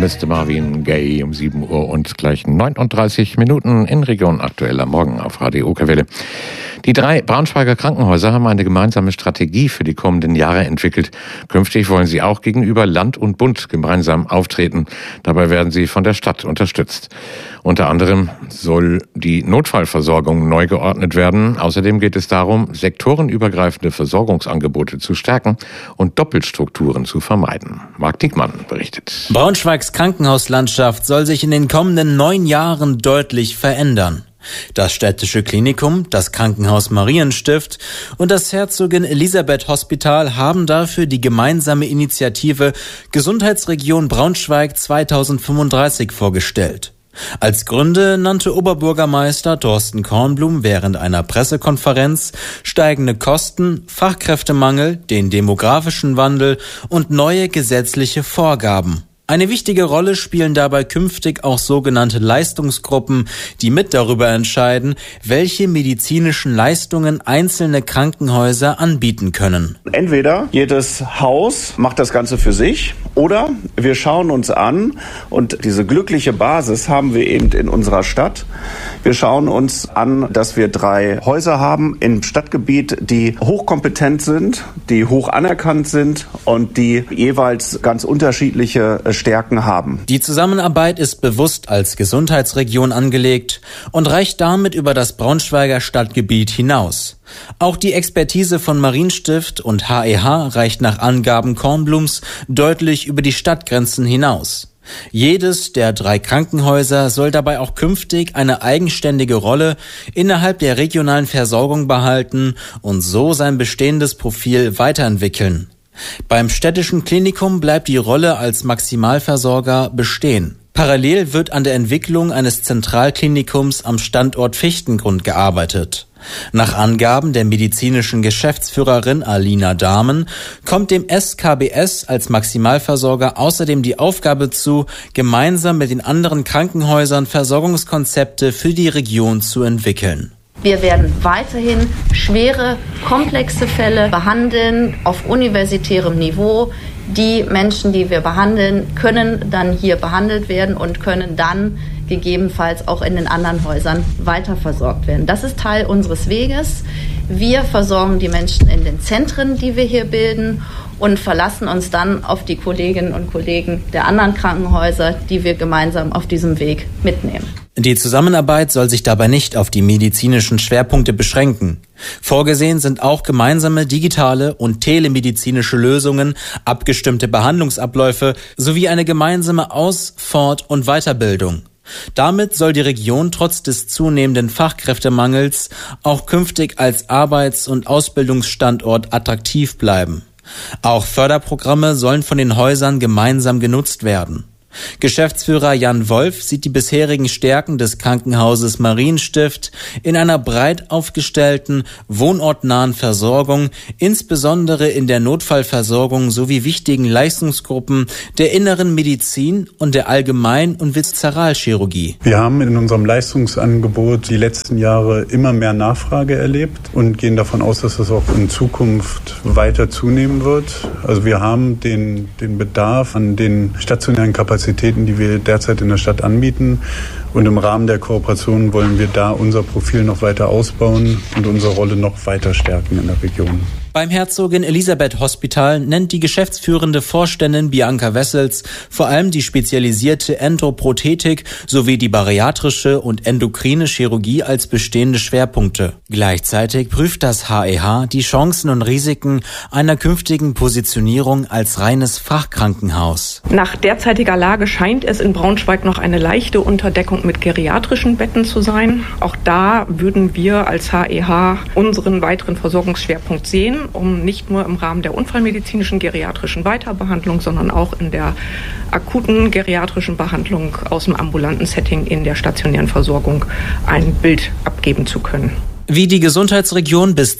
Mr. Marvin Gaye um 7 Uhr und gleich 39 Minuten in Region Aktueller Morgen auf Radio Okerwelle. Die 3 Braunschweiger Krankenhäuser haben eine gemeinsame Strategie für die kommenden Jahre entwickelt. Künftig wollen sie auch gegenüber Land und Bund gemeinsam auftreten. Dabei werden sie von der Stadt unterstützt. Unter anderem soll die Notfallversorgung neu geordnet werden. Außerdem geht es darum, sektorenübergreifende Versorgungsangebote zu stärken und Doppelstrukturen zu vermeiden. Marc Diekmann berichtet. Braunschweigs Krankenhauslandschaft soll sich in den kommenden 9 Jahren deutlich verändern. Das städtische Klinikum, das Krankenhaus Marienstift und das Herzogin Elisabeth Hospital haben dafür die gemeinsame Initiative Gesundheitsregion Braunschweig 2035 vorgestellt. Als Gründe nannte Oberbürgermeister Thorsten Kornblum während einer Pressekonferenz steigende Kosten, Fachkräftemangel, den demografischen Wandel und neue gesetzliche Vorgaben. Eine wichtige Rolle spielen dabei künftig auch sogenannte Leistungsgruppen, die mit darüber entscheiden, welche medizinischen Leistungen einzelne Krankenhäuser anbieten können. Entweder jedes Haus macht das Ganze für sich oder wir schauen uns an, und diese glückliche Basis haben wir eben in unserer Stadt. Wir schauen uns an, dass wir 3 Häuser haben im Stadtgebiet, die hochkompetent sind, die hoch anerkannt sind und die jeweils ganz unterschiedliche Stärken haben. Die Zusammenarbeit ist bewusst als Gesundheitsregion angelegt und reicht damit über das Braunschweiger Stadtgebiet hinaus. Auch die Expertise von Marienstift und HEH reicht nach Angaben Kornblums deutlich über die Stadtgrenzen hinaus. Jedes der 3 Krankenhäuser soll dabei auch künftig eine eigenständige Rolle innerhalb der regionalen Versorgung behalten und so sein bestehendes Profil weiterentwickeln. Beim städtischen Klinikum bleibt die Rolle als Maximalversorger bestehen. Parallel wird an der Entwicklung eines Zentralklinikums am Standort Fichtengrund gearbeitet. Nach Angaben der medizinischen Geschäftsführerin Alina Dahmen kommt dem SKBS als Maximalversorger außerdem die Aufgabe zu, gemeinsam mit den anderen Krankenhäusern Versorgungskonzepte für die Region zu entwickeln. Wir werden weiterhin schwere, komplexe Fälle behandeln auf universitärem Niveau. Die Menschen, die wir behandeln, können dann hier behandelt werden und können dann gegebenenfalls auch in den anderen Häusern weiter versorgt werden. Das ist Teil unseres Weges. Wir versorgen die Menschen in den Zentren, die wir hier bilden, und verlassen uns dann auf die Kolleginnen und Kollegen der anderen Krankenhäuser, die wir gemeinsam auf diesem Weg mitnehmen. Die Zusammenarbeit soll sich dabei nicht auf die medizinischen Schwerpunkte beschränken. Vorgesehen sind auch gemeinsame digitale und telemedizinische Lösungen, abgestimmte Behandlungsabläufe sowie eine gemeinsame Aus-, Fort- und Weiterbildung. Damit soll die Region trotz des zunehmenden Fachkräftemangels auch künftig als Arbeits- und Ausbildungsstandort attraktiv bleiben. Auch Förderprogramme sollen von den Häusern gemeinsam genutzt werden. Geschäftsführer Jan Wolf sieht die bisherigen Stärken des Krankenhauses Marienstift in einer breit aufgestellten, wohnortnahen Versorgung, insbesondere in der Notfallversorgung sowie wichtigen Leistungsgruppen der inneren Medizin und der Allgemein- und Viszeralchirurgie. Wir haben in unserem Leistungsangebot die letzten Jahre immer mehr Nachfrage erlebt und gehen davon aus, dass das auch in Zukunft weiter zunehmen wird. Also wir haben den Bedarf an den stationären Kapazitäten, die wir derzeit in der Stadt anbieten. Und im Rahmen der Kooperation wollen wir da unser Profil noch weiter ausbauen und unsere Rolle noch weiter stärken in der Region. Beim Herzogin Elisabeth Hospital nennt die geschäftsführende Vorständin Bianca Wessels vor allem die spezialisierte Endoprothetik sowie die bariatrische und endokrine Chirurgie als bestehende Schwerpunkte. Gleichzeitig prüft das HEH die Chancen und Risiken einer künftigen Positionierung als reines Fachkrankenhaus. Nach derzeitiger Lage scheint es in Braunschweig noch eine leichte Unterdeckung mit geriatrischen Betten zu sein. Auch da würden wir als HEH unseren weiteren Versorgungsschwerpunkt sehen, um nicht nur im Rahmen der unfallmedizinischen geriatrischen Weiterbehandlung, sondern auch in der akuten geriatrischen Behandlung aus dem ambulanten Setting in der stationären Versorgung ein Bild abgeben zu können. Wie die Gesundheitsregion bis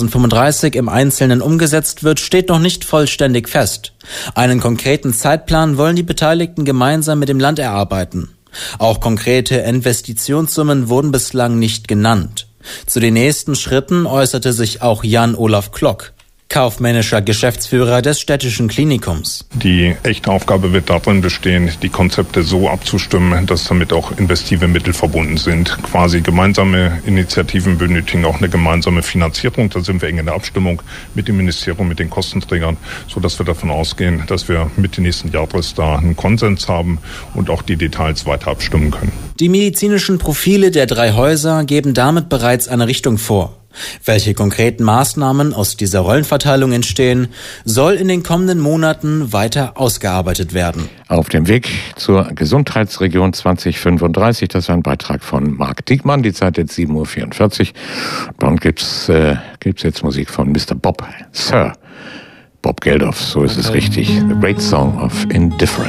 2035 im Einzelnen umgesetzt wird, steht noch nicht vollständig fest. Einen konkreten Zeitplan wollen die Beteiligten gemeinsam mit dem Land erarbeiten. Auch konkrete Investitionssummen wurden bislang nicht genannt. Zu den nächsten Schritten äußerte sich auch Jan-Olaf Klock. Kaufmännischer Geschäftsführer des städtischen Klinikums. Die echte Aufgabe wird darin bestehen, die Konzepte so abzustimmen, dass damit auch investive Mittel verbunden sind. Quasi gemeinsame Initiativen benötigen auch eine gemeinsame Finanzierung. Da sind wir eng in der Abstimmung mit dem Ministerium, mit den Kostenträgern, sodass wir davon ausgehen, dass wir Mitte nächsten Jahres da einen Konsens haben und auch die Details weiter abstimmen können. Die medizinischen Profile der 3 Häuser geben damit bereits eine Richtung vor. Welche konkreten Maßnahmen aus dieser Rollenverteilung entstehen, soll in den kommenden Monaten weiter ausgearbeitet werden. Auf dem Weg zur Gesundheitsregion 2035, das war ein Beitrag von Marc Diekmann, die Zeit jetzt 7:44 Uhr. Dann gibt's jetzt Musik von Mr. Bob, Sir Bob Geldof, so ist es richtig. The Great Song of Indifference.